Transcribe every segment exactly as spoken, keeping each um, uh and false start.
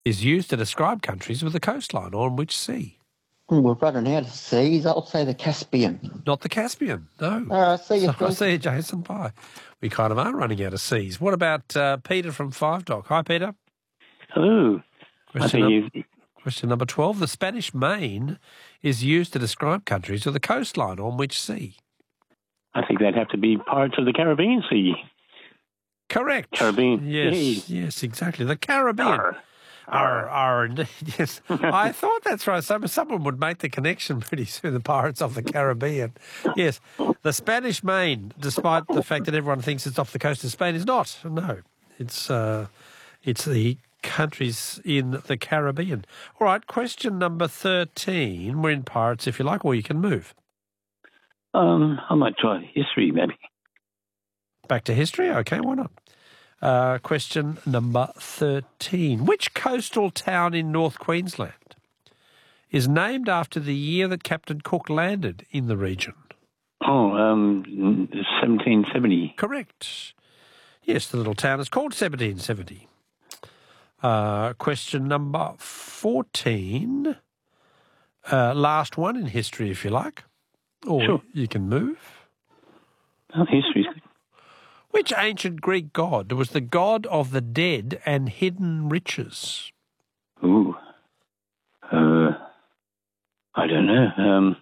is used to describe countries with a coastline on which sea? We're running out of seas. I'll say the Caspian. Not the Caspian, no. All right, see you, So, I Phil. see you, Jason. Bye. We kind of are running out of seas. What about uh, Peter from Five Dock? Hi, Peter. Hello. Question, I num- think you, question number twelve. The Spanish Main is used to describe countries with a coastline on which sea? I think that'd have to be parts of the Caribbean Sea. Correct. Caribbean. Yes, Hey. yes, exactly. The Caribbean. Arr. Arr, arr, indeed, yes. I thought that's right. So someone would make the connection pretty soon, the Pirates of the Caribbean. Yes. The Spanish Main, despite the fact that everyone thinks it's off the coast of Spain, is not. No. It's uh, it's the countries in the Caribbean. All right, question number thirteen. We're in Pirates, if you like, or you can move. Um, I might try history, maybe. Back to history? Okay, why not? Uh, question number thirteen. Which coastal town in North Queensland is named after the year that Captain Cook landed in the region? Oh, um, seventeen seventy. Correct. Yes, the little town is called seventeen seventy. Uh, question number fourteen. Uh, last one in history, if you like. Or Sure. you can move. Oh, history's good. Which ancient Greek god was the god of the dead and hidden riches? Ooh. Uh, I don't know. Um,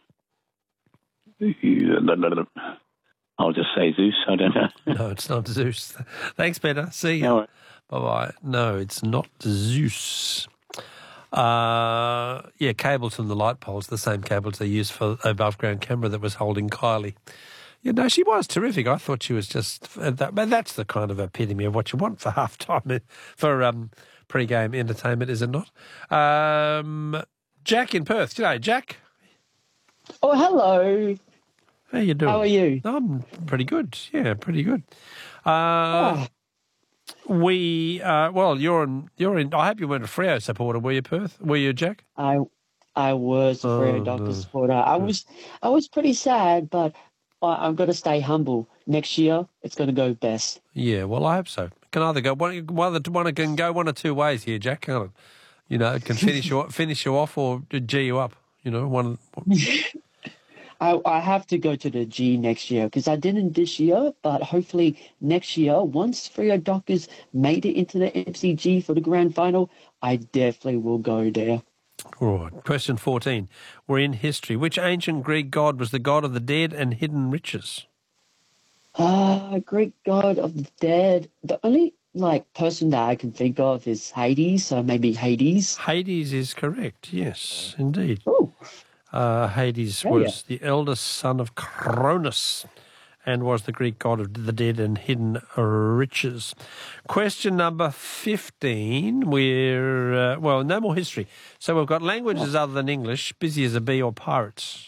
I'll just say Zeus. I don't know. No, it's not Zeus. Thanks, Peter. See you. No. Bye-bye. No, it's not Zeus. Uh, yeah, cables from the light poles, the same cables they used for above-ground camera that was holding Kylie. Yeah, no, she was terrific. I thought she was just that. But that's the kind of epitome of what you want for halftime, for um, pre-game entertainment, is it not? Um, Jack in Perth. G'day, Jack. Oh, hello. How you doing? How are you? I'm pretty good. Yeah, pretty good. Uh, Oh, we uh, well, you're in. You're in. I hope you weren't a Freo supporter, were you, Perth? Were you, Jack? I I was a Oh, Freo Doctor no. supporter. I was I was pretty sad, but I, I'm going to stay humble. Next year, it's going to go best. Yeah, well, I hope so. Can either go one, one, one can go one or two ways here, Jack. Can't it? You know, it can finish you finish you off or G you up. You know, one. I, I have to go to the G next year because I didn't this year, but hopefully next year, once Freo Doctors made it into the M C G for the grand final, I definitely will go there. All right. Question fourteen. We're in history. Which ancient Greek god was the god of the dead and hidden riches? Ah, Greek god of the dead. The only like person that I can think of is Hades, so maybe Hades. Hades is correct. Yes, indeed. Oh, Uh, Hades Oh, was the eldest son of Cronus and was the Greek god of the dead and hidden riches. Question number fifteen. We're, uh, well, no more history. So we've got languages other than English, busy as a bee or pirates.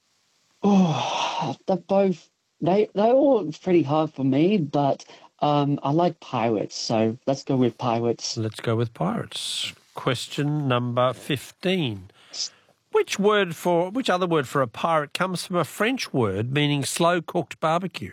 oh, they're both they they're all pretty hard for me, but um, I like pirates, so let's go with pirates. Let's go with pirates. Question number fifteen. Which word for which other word for a pirate comes from a French word meaning slow cooked barbecue?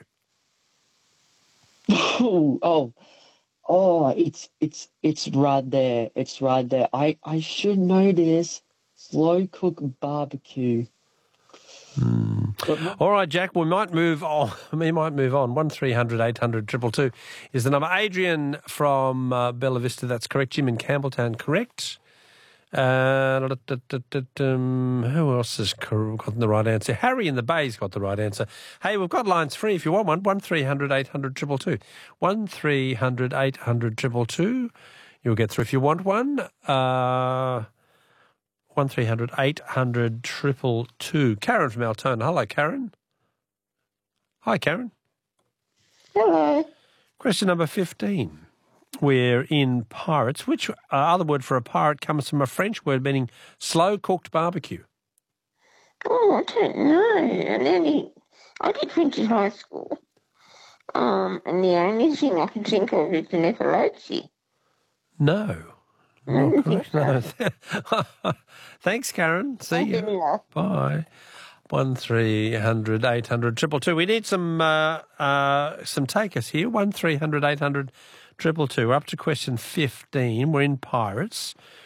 Oh, oh, oh, it's it's it's right there. It's right there. I I should know this. Slow cook barbecue. Hmm. All right, Jack, we might move on. We might move on. one three hundred eight hundred two two two is the number. Adrian from uh, Bella Vista, that's correct. Jim in Campbelltown, correct. Uh, da, da, da, da, um, who else has got the right answer? Harry in the Bay's got the right answer. Hey, we've got lines free if you want one. one three hundred eight hundred two two two. one three hundred eight hundred two two two. You'll get through if you want one. Uh, one three hundred eight hundred two two two. Karen from Altona. Hello, Karen. Hi, Karen. Hello. Question number fifteen. We're in pirates. Which uh, other word for a pirate comes from a French word meaning slow-cooked barbecue? Oh, I don't know. And any, I did French in high school. Um, and the only thing I can think of is the Nepalese. No. Not correct. No. Thanks, Karen. See you. Bye. One three hundred eight hundred triple two. We need some uh, uh, some takers here. One three hundred eight hundred triple two. Up to question fifteen. We're in pirates.